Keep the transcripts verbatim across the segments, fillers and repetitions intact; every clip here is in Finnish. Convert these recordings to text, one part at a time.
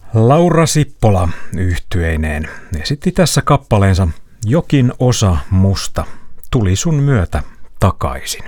Laura Sippola yhtyeineen esitti tässä kappaleensa Jokin osa musta tuli sun myötä takaisin.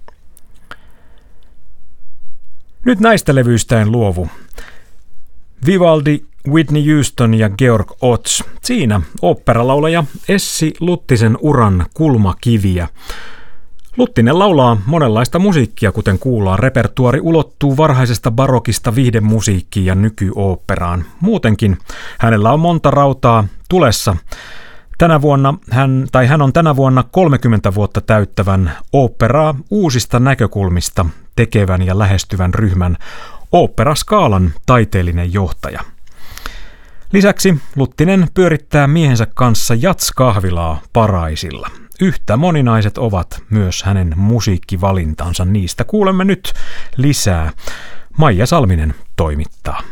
Nyt näistä levyistä en luovu. Vivaldi, Whitney Houston ja Georg Ots. Siinä oopperalaulaja Essi Luttisen uran kulmakiviä. Luttinen laulaa monenlaista musiikkia, kuten kuullaan. Repertuari ulottuu varhaisesta barokista viihdemusiikkiin ja nykyoopperaan. Muutenkin hänellä on monta rautaa tulessa. Tänä vuonna hän, tai hän on tänä vuonna kolmekymmentä vuotta täyttävän oopperaa uusista näkökulmista tekevän ja lähestyvän ryhmän oopperaskaalan taiteellinen johtaja. Lisäksi Luttinen pyörittää miehensä kanssa jats-kahvilaa Paraisilla. Yhtä moninaiset ovat myös hänen musiikkivalintansa. Niistä kuulemme nyt lisää. Maija Salminen toimittaa.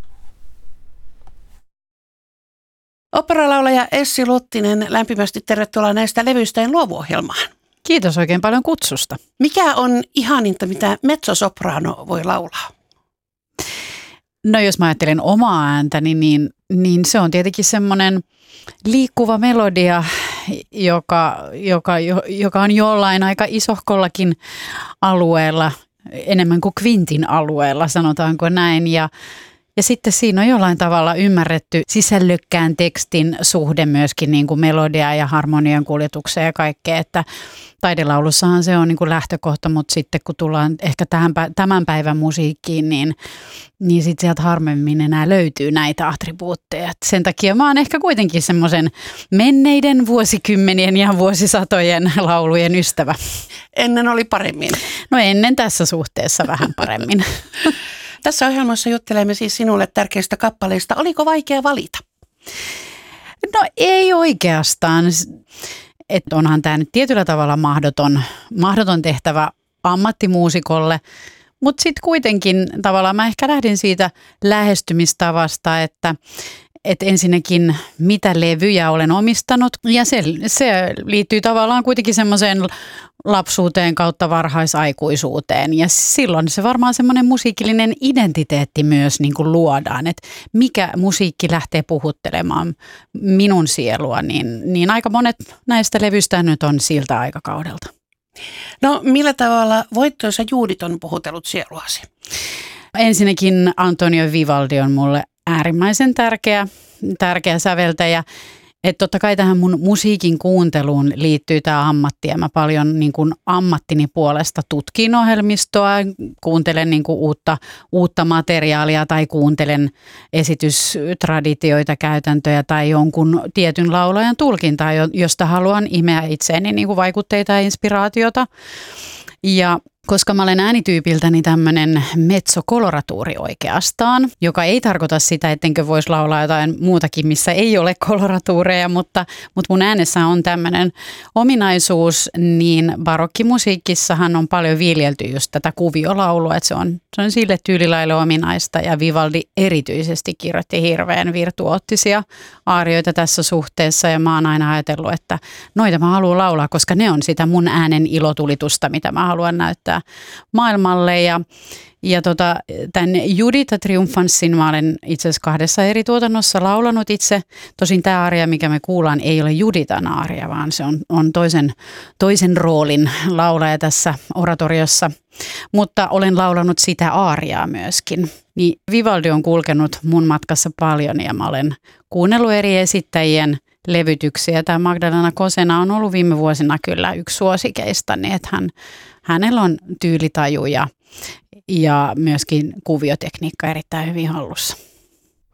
Oopperalaulaja Essi Luttinen, lämpimästi tervetuloa näistä levyistä luovuohjelmaan. Kiitos oikein paljon kutsusta. Mikä on ihaninta, mitä mezzosoprano voi laulaa? No jos mä ajattelen omaa ääntäni, niin, niin se on tietenkin semmoinen liikkuva melodia, joka, joka, joka on jollain aika isohkollakin alueella, enemmän kuin kvintin alueella, sanotaanko näin. Ja, ja sitten siinä on jollain tavalla ymmärretty sisällökkään tekstin suhde myöskin niin kuin melodia ja harmonian kuljetukseen ja kaikkea, että taidelaulussahan se on niin kuin lähtökohta, mutta sitten kun tullaan ehkä tähän, tämän päivän musiikkiin, niin, niin sitten sieltä harvemmin enää löytyy näitä attribuutteja. Sen takia mä oon ehkä kuitenkin semmoisen menneiden vuosikymmenien ja vuosisatojen laulujen ystävä. Ennen oli paremmin. No ennen tässä suhteessa vähän paremmin. Tässä ohjelmassa juttelemme siis sinulle tärkeistä kappaleista. Oliko vaikea valita? No ei oikeastaan. Että onhan tämä nyt tietyllä tavalla mahdoton, mahdoton tehtävä ammattimuusikolle, mutta sitten kuitenkin tavallaan mä ehkä lähdin siitä lähestymistavasta, että, että ensinnäkin mitä levyjä olen omistanut ja se, se liittyy tavallaan kuitenkin semmoiseen lapsuuteen kautta varhaisaikuisuuteen ja silloin se varmaan semmoinen musiikillinen identiteetti myös niin kuin luodaan, että mikä musiikki lähtee puhuttelemaan minun sielua, niin, niin aika monet näistä levyistä nyt on siltä aikakaudelta. No millä tavalla voittoisa juudit on puhutellut sieluasi? Ensinnäkin Antonio Vivaldi on mulle äärimmäisen tärkeä, tärkeä säveltäjä. Että totta kai tähän mun musiikin kuunteluun liittyy tämä ammatti ja mä paljon niin kuin ammattini puolesta tutkin ohjelmistoa, kuuntelen niin kuin uutta, uutta materiaalia tai kuuntelen esitystraditioita, käytäntöjä tai jonkun tietyn laulajan tulkintaa, josta haluan imeä itseäni niin kuin vaikutteita ja inspiraatiota. Ja koska mä olen äänityypiltäni tämmöinen mezzokoloratuuri oikeastaan, joka ei tarkoita sitä, ettenkö voisi laulaa jotain muutakin, missä ei ole koloratuureja, mutta, mutta mun äänessä on tämmöinen ominaisuus, niin barokkimusiikissahan on paljon viljelty just tätä kuviolaulua, että se on, se on sille tyylilaille ominaista ja Vivaldi erityisesti kirjoitti hirveän virtuoottisia aarioita tässä suhteessa ja mä oon aina ajatellut, että noita mä haluan laulaa, koska ne on sitä mun äänen ilotulitusta, mitä mä haluan näyttää maailmalle ja, ja tota, tämän Judita Triumphanssin mä olen itse asiassa kahdessa eri tuotannossa laulanut itse. Tosin tämä aaria, mikä me kuullaan, ei ole Juditan aaria, vaan se on, on toisen, toisen roolin laulaja tässä oratoriossa. Mutta olen laulanut sitä aariaa myöskin. Niin Vivaldi on kulkenut mun matkassa paljon ja mä olen kuunnellut eri esittäjien levytyksiä. Tämä Magdalena Kosena on ollut viime vuosina kyllä yksi suosikeista, niin että hän, hänellä on tyylitaju ja, ja myöskin kuviotekniikka erittäin hyvin hallussa.